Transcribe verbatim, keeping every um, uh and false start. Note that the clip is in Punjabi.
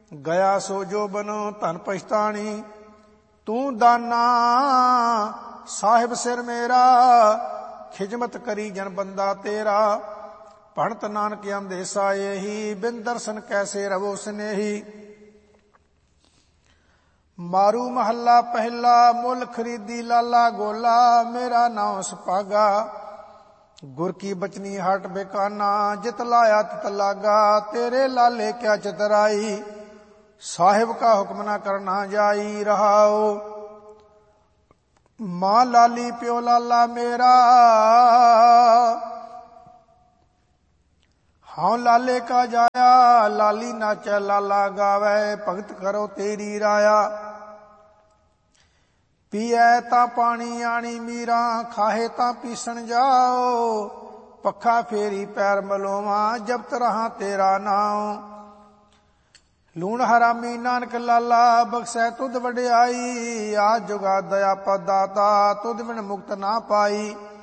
ਗਿਆ ਸੋ ਜੋਬਨ ਧਨ ਪਛਤਾਣੀ। ਤੂੰ ਦਾਨਾ ਸਾਹਿਬ ਸਿਰ ਮੇਰਾ, ਖਿਜਮਤ ਕਰੀ ਜਨ ਬੰਦਾ ਤੇਰਾ। ਭਣਤ ਨਾਨਕ ਅੰਦੇਸਾ ਇਹੀ, ਬਿਨ ਦਰਸ਼ਨ ਕੈਸੇ ਰਵੋ ਸਨੇਹੀ। ਮਾਰੂ ਮਹੱਲਾ ਪਹਿਲਾ, ਮੁੱਲ ਖਰੀਦੀ ਲਾਲਾ ਗੋਲਾ। ਮੇਰਾ ਨਾਮ ਸੁਪਾਗਾ, ਗੁਰ ਕੀ ਬਚਨੀ ਹਟ ਬੇਕਾਨਾ। ਜਿਤ ਲਾਇਆ ਤਿਤ ਲਾਗਾ, ਤੇਰੇ ਲਾਲੇ ਕਿਆ ਚਤਰਾਈ। ਸਾਹਿਬ ਕਾ ਹੁਕਮ ਨਾ ਕਰਨਾ ਜਾਈ ਰਹਾਓ। ਮਾਂ ਲਾਲੀ ਪਿਓ ਲਾਲਾ ਮੇਰਾ, ਹਾਂ ਲਾਲੇ ਕਾ ਜਾਇਆ। ਲਾਲੀ ਨਾਚੈ ਲਾਲਾ ਗਾਵੈ, ਭਗਤ ਕਰੋ ਤੇਰੀ ਰਾਇਆ। ਪੀਐ ਤਾਂ ਪਾਣੀ ਆਣੀ ਮੀਰਾਂ, ਖਾਹੇ ਤਾਂ ਪੀਸਣ ਜਾਓ। ਪੱਖਾ ਫੇਰੀ ਪੈਰ ਮਲੋਵਾਂ, ਜਪਤ ਰਹਾ ਤੇਰਾ ਨਾਮ। ਲੂਣ ਹਰਾਮੀ ਨਾਨਕ ਲਾਲਾ, ਬਖਸ਼ੈ ਤੁਧ ਵਡਿਆਈ। ਆਜ ਜੁਗਾ ਦਇਆ ਪਦਾਤਾ, ਤੁਧ ਬਿਨ ਮੁਕਤ ਨਾ ਪਾਈ।